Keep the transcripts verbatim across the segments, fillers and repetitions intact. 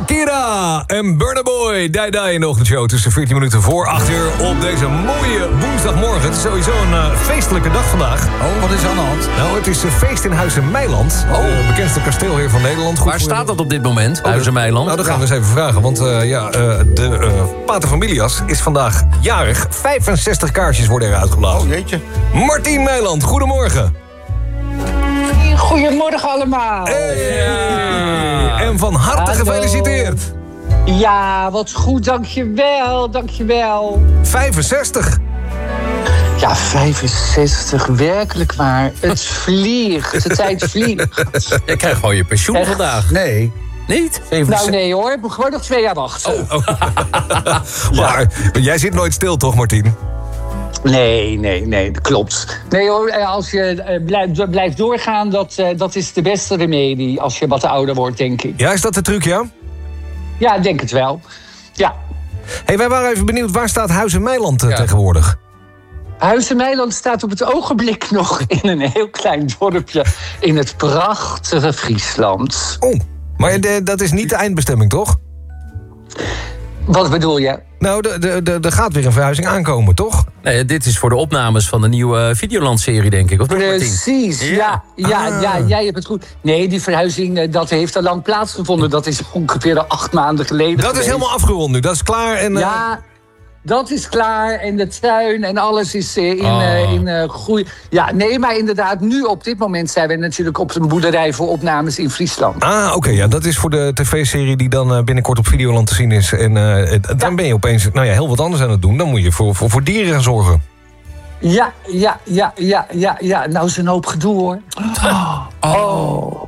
Shakira en Burna Boy. Die Die in de ochtendshow tussen veertien minuten voor acht uur op deze mooie woensdagmorgen. Het is sowieso een uh, feestelijke dag vandaag. Oh, wat is aan de hand? Nou, het is een feest in Huizen Meiland. Oh. Uh, bekendste kasteelheer van Nederland. Goed Waar staat dat op dit moment, oh, Huizen Meiland? Nou, dat gaan we eens even vragen. Want uh, ja, uh, de uh, paterfamilias is vandaag jarig. vijfenzestig kaarsjes worden er uitgeblazen. Oh, jeetje. Martien Meiland, goedemorgen. Goedemorgen allemaal. Hey. Ja. En van harte Hallo. gefeliciteerd. Ja, wat goed, dankjewel, dankjewel. vijfenzestig. Ja, vijfenzestig, werkelijk waar. Het vliegt, de tijd vliegt. Je krijgt gewoon je pensioen Echt? vandaag. Nee. Niet? Nou nee hoor, ik moet gewoon nog twee jaar wachten. Oh. Maar jij zit nooit stil toch, Martien? Nee, nee, nee, dat klopt. Nee hoor, als je eh, blijft, blijft doorgaan, dat, eh, dat is de beste remedie als je wat ouder wordt, denk ik. Ja, is dat de truc, ja? Ja, ik denk het wel. Ja. Hey, wij waren even benieuwd, waar staat Huizen Meiland uh, Ja. tegenwoordig? Huizen Meiland staat op het ogenblik nog in een heel klein dorpje in het prachtige Friesland. Oh, maar de, dat is niet de eindbestemming, toch? Wat bedoel je? Nou, er de, de, de gaat weer een verhuizing aankomen, toch? Nee, dit is voor de opnames van de nieuwe Videoland-serie, denk ik. Of niet, Martien? Precies, ja, ja, Ah. ja, jij hebt het goed. Nee, die verhuizing, eh, dat heeft al lang plaatsgevonden. Dat is ongeveer al acht maanden geleden Dat is geweest. helemaal afgerond nu, dat is klaar. En, uh, Ja, dat is klaar. En de tuin en alles is eh, in, Oh. eh, in eh, groei. Ja, nee, maar inderdaad, nu op dit moment zijn we natuurlijk op een boerderij voor opnames in Friesland. Ah, oké, ja, dat is voor de tv-serie die dan uh, binnenkort op Videoland te zien is. En uh, dan Ja. ben je opeens nou ja, heel wat anders aan het doen. Dan moet je voor, voor, voor dieren gaan zorgen. Ja, ja, ja, ja, ja, ja. Nou is een hoop gedoe, hoor. Oh.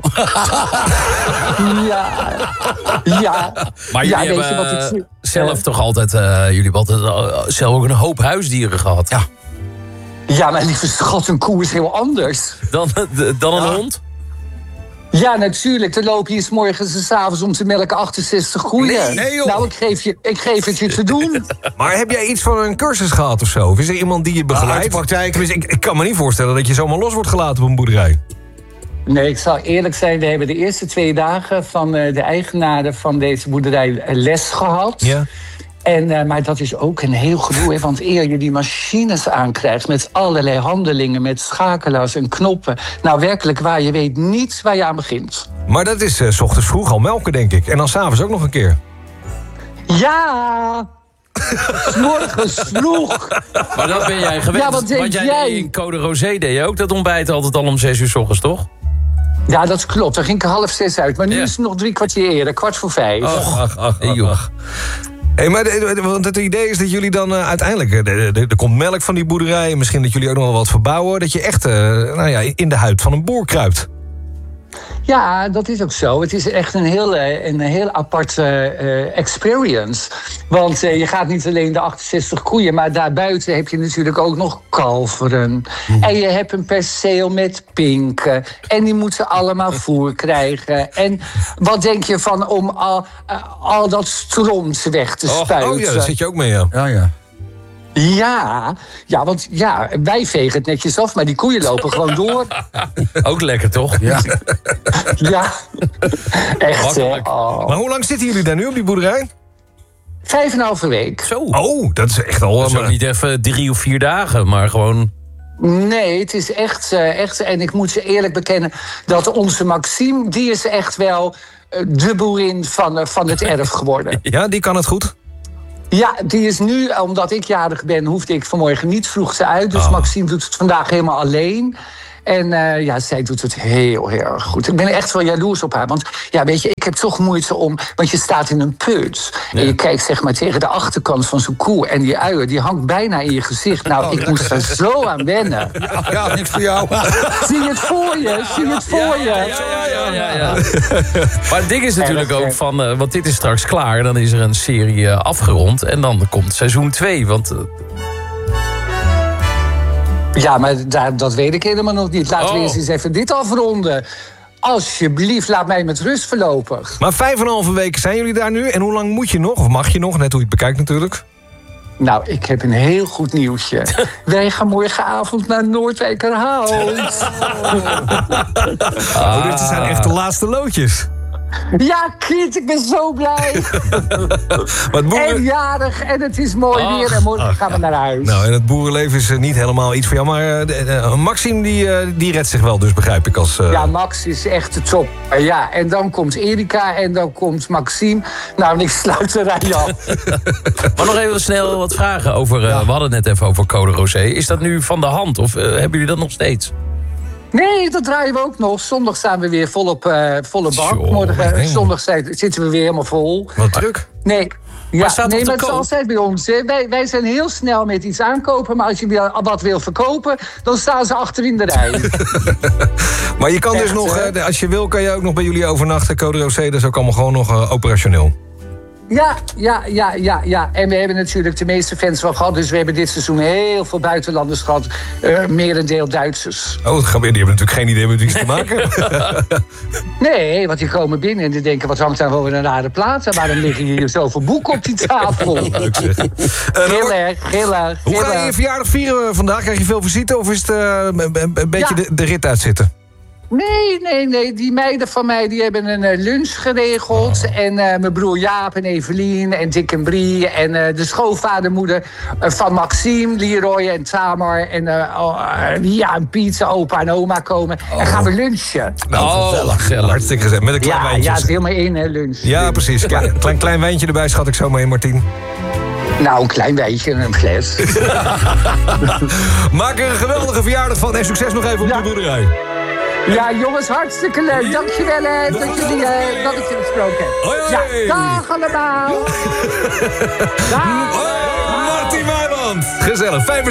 Ja. Ja. Maar ja, jullie weet je hebben wat ik uh, zelf toch altijd, uh, jullie hebben altijd uh, zelf ook een hoop huisdieren gehad. Ja. Ja, mijn lieve schat, een koe is heel anders. Dan, dan een hond? Ja, natuurlijk. Dan loop je 's morgens en 's avonds om te melken achtzestig koeien. Nee, nee, joh. Nou, ik geef, je, ik geef het je te doen. Maar heb jij iets van een cursus gehad of zo? Of is er iemand die je begeleidt? uit de praktijk. Tenminste, ik, ik kan me niet voorstellen dat je zomaar los wordt gelaten op een boerderij. Nee, ik zal eerlijk zijn. We hebben de eerste twee dagen van uh, de eigenaren van deze boerderij uh, les gehad. Ja. En, uh, maar dat is ook een heel gedoe, hè, want eer je die machines aankrijgt met allerlei handelingen, met schakelaars en knoppen. Nou, werkelijk waar, je weet niet waar je aan begint. Maar dat is uh, 's ochtends vroeg al melken, denk ik. En dan s'avonds ook nog een keer. Ja! 's morgens vroeg. Maar dat ben jij gewend. Ja, wat denk Want jij jij? deed in Code Rosé deed je ook dat ontbijt altijd al om zes uur 's ochtends, toch? Ja, dat klopt. Daar ging ik half zes uit. Maar nu Ja. is het nog drie kwartier eerder, kwart voor vijf. Ach, ach, ach, Hey, joh. Hey, maar de, de- want het idee is dat jullie dan uh, uiteindelijk... uh, de- de- Er komt melk van die boerderij. En misschien dat jullie ook nog wel wat verbouwen. Dat je echt uh, nou ja, in de huid van een boer kruipt. Ja, dat is ook zo. Het is echt een heel, eh, een heel aparte eh, experience. Want eh, je gaat niet alleen de achtenzestig koeien, maar daarbuiten heb je natuurlijk ook nog kalveren. En je hebt een perceel met pinken. En die moeten allemaal voer krijgen. En wat denk je van om al, eh, al dat stront weg te Oh, spuiten? oh ja, daar zit je ook mee, ja. Ja, ja. Ja, ja, want ja, wij vegen het netjes af, maar die koeien lopen gewoon door. Ook lekker, toch? Ja. Ja, echt. hè. Makkelijk. Oh. Maar hoe lang zitten jullie daar nu op die boerderij? Vijf en een halve week. Zo. Oh, dat is echt al... Dat is uh, ook niet even drie of vier dagen, maar gewoon... Nee, het is echt, eh, echt... En ik moet je eerlijk bekennen dat onze Maxime... die is echt wel eh, de boerin van, eh, van het erf geworden. Ja, die kan het goed. Ja, die is nu, omdat ik jarig ben... hoefde ik vanmorgen niet vroeg ze uit. Dus Oh. Maxime doet het vandaag helemaal alleen... En eh, ja, zij doet het heel, heel erg goed. Ik ben echt wel jaloers op haar. Want ja, weet je, ik heb toch moeite om... Want je staat in een put. Ja. En je kijkt zeg maar tegen de achterkant van zo'n koe. En die uier, die hangt bijna in je gezicht. Nou, ik moest er zo aan wennen. Ja, ja, niks voor jou. Zie je het voor je? Zie je het voor je? Ja, ja, ja, ja, ja. Maar het ding is natuurlijk Erg, ook hè? van... Uh, want dit is straks klaar en dan is er een serie uh, afgerond. En dan komt seizoen twee. Want uh, Ja, maar daar, dat weet ik helemaal nog niet. Laten we Oh. eerst eens even dit afronden. Alsjeblieft, laat mij met rust voorlopig. Maar vijf en een halve weken zijn jullie daar nu. En hoe lang moet je nog? Of mag je nog? Net hoe je het bekijkt natuurlijk. Nou, ik heb een heel goed nieuwtje. Wij gaan morgenavond naar Noordwijkerhout. Oh, dit zijn echt de laatste loodjes. Ja, kind, ik ben zo blij. Maar boeren... En jarig, en het is mooi Ach, weer. En morgen ach, gaan we ja. naar huis. Nou, en het boerenleven is uh, niet helemaal iets voor jou. Maar uh, de, uh, Maxime, die, uh, die redt zich wel, dus begrijp ik. Als, uh... Ja, Max is echt de top. Ja, en dan komt Erika en dan komt Maxime. Nou, niks sluiten rij af. Maar nog even snel wat vragen over... Uh, we hadden het net even over Code Rosé. Is dat nu van de hand of uh, hebben jullie dat nog steeds? Nee, dat draaien we ook nog. Zondag staan we weer vol op uh, volle bak. Tjoh, Morgen, nee. zondag zitten we weer helemaal vol. Wat druk. Nee, ja, staat nee op maar de het is koop? altijd bij ons. Hè. Wij, wij zijn heel snel met iets aankopen. Maar als je weer wat wil verkopen, dan staan ze achter in de rij. Maar je kan dus Echt, nog, hè? uh, als je wil, kan je ook nog bij jullie overnachten. Code Rosé, dat is ook allemaal gewoon nog uh, operationeel. Ja, ja, ja, ja, ja. En we hebben natuurlijk de meeste fans wel gehad. Dus we hebben dit seizoen heel veel buitenlanders gehad. Uh, merendeel Duitsers. Oh, die hebben natuurlijk geen idee met wie ze te maken. Nee, want die komen binnen en die denken... wat hangt daar wel weer een rare plaat? En waarom liggen hier zoveel boeken op die tafel? Leuk zeg. Uh, Heel erg, heel erg. Hoe heel ga je erg. je verjaardag vieren vandaag? Krijg je veel visite of is het uh, een, een beetje Ja. de, de rit uitzitten? Nee, nee, nee. Die meiden van mij die hebben een uh, lunch geregeld. Oh. En uh, mijn broer Jaap en Evelien en Dick en Brie... en uh, de schoonvadermoeder uh, van Maxime, Leroy en Tamar... en uh, uh, Ria en Piet, zijn opa en oma komen. En gaan we lunchen. Nou, Oh, gezellig. gezellig. Hartstikke gezellig. Met een klein Ja, wijntje. ja, het is helemaal in, hè, lunch. Ja, precies. Klein, klein, klein wijntje erbij schat ik zo mee, Martien. Nou, een klein wijntje en een fles. Maak er een geweldige verjaardag van en succes nog even op Ja. de boerderij. Ja, jongens, hartstikke leuk. Dankjewel, hè, dat, jullie, uh, dat ik je gesproken heb. Hoi, hoi. Ja, dag allemaal. Dag. Oh, Martien Meiland. Gezellig. Fijn